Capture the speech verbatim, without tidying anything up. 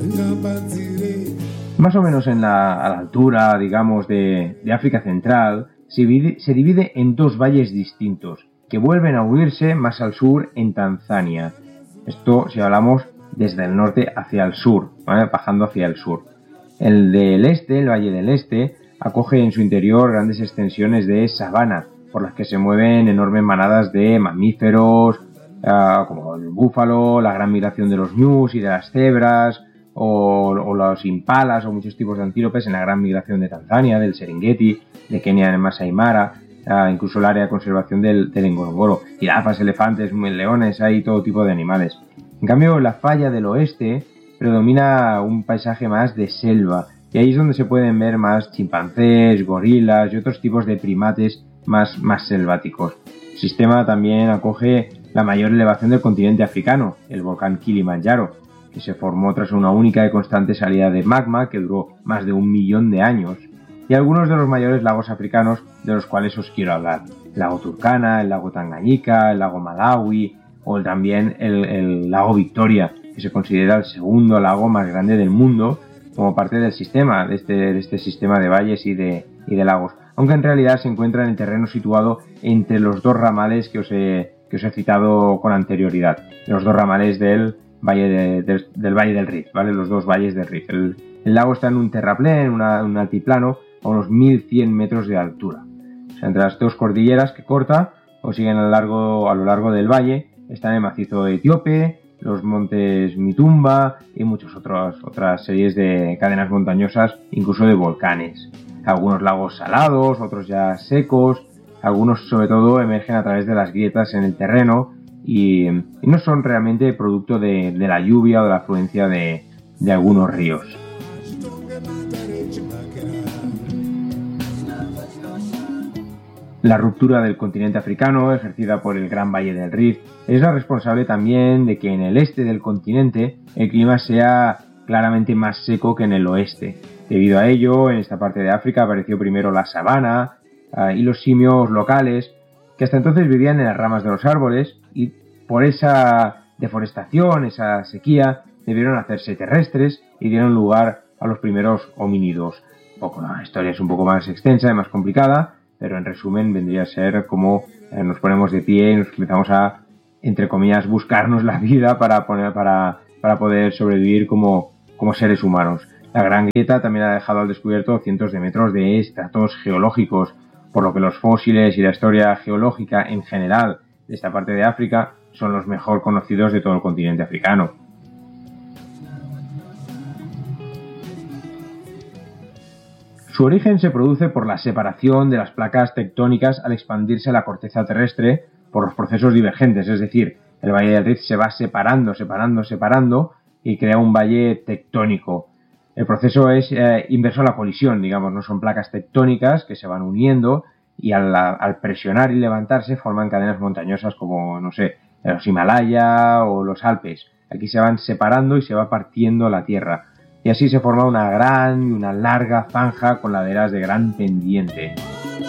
Más o menos en la, a la altura, digamos, de, de África Central, se divide, se divide en dos valles distintos, que vuelven a unirse más al sur en Tanzania. Esto si hablamos desde el norte hacia el sur, ¿vale? Bajando hacia el sur. El del este, el Valle del Este, acoge en su interior grandes extensiones de sabana, por las que se mueven enormes manadas de mamíferos, uh, como el búfalo, la gran migración de los ñus y de las cebras, o, o los impalas o muchos tipos de antílopes en la gran migración de Tanzania, del Serengeti, de Kenia en el Masai Mara, uh, incluso el área de conservación del, del Ngorongoro, jirafas, elefantes, leones, hay todo tipo de animales. En cambio, en la falla del oeste predomina un paisaje más de selva, y ahí es donde se pueden ver más chimpancés, gorilas y otros tipos de primates más, más selváticos. El sistema también acoge la mayor elevación del continente africano, el volcán Kilimanjaro, que se formó tras una única y constante salida de magma que duró más de un millón de años, y algunos de los mayores lagos africanos de los cuales os quiero hablar: el lago Turkana, el lago Tanganyika, el lago Malawi o también el, el lago Victoria, que se considera el segundo lago más grande del mundo como parte del sistema, de este, de este sistema de valles y de, y de lagos, aunque en realidad se encuentra en el terreno situado entre los dos ramales que os he, que os he citado con anterioridad, los dos ramales del Valle de, de, del Valle del Rift, ¿vale? Los dos valles del Rift. El, el lago está en un terraplén, en una, un altiplano, a unos mil cien metros de altura. O sea, entre las dos cordilleras que corta o siguen a lo largo, a lo largo del valle están el macizo etíope, los montes Mitumba y muchas otras, otras series de cadenas montañosas, incluso de volcanes. Algunos lagos salados, otros ya secos, algunos sobre todo emergen a través de las grietas en el terreno y, y no son realmente producto de, de la lluvia o de la afluencia de, de algunos ríos. La ruptura del continente africano, ejercida por el Gran Valle del Rift, es la responsable también de que en el este del continente el clima sea claramente más seco que en el oeste. Debido a ello, en esta parte de África apareció primero la sabana uh, y los simios locales, que hasta entonces vivían en las ramas de los árboles, y por esa deforestación, esa sequía, debieron hacerse terrestres y dieron lugar a los primeros homínidos. Un poco, no, la historia es un poco más extensa y más complicada, pero en resumen vendría a ser como eh, nos ponemos de pie y nos empezamos a, entre comillas, buscarnos la vida para, poner, para, para poder sobrevivir como, como seres humanos. La Gran Grieta también ha dejado al descubierto cientos de metros de estratos geológicos, por lo que los fósiles y la historia geológica en general de esta parte de África son los mejor conocidos de todo el continente africano. Su origen se produce por la separación de las placas tectónicas al expandirse la corteza terrestre por los procesos divergentes, es decir, el Valle del Rift se va separando, separando, separando y crea un valle tectónico. El proceso es eh, inverso a la colisión, digamos, no son placas tectónicas que se van uniendo y al, al presionar y levantarse forman cadenas montañosas como, no sé, los Himalaya o los Alpes. Aquí se van separando y se va partiendo la tierra. Y así se forma una gran y una larga zanja con laderas de gran pendiente.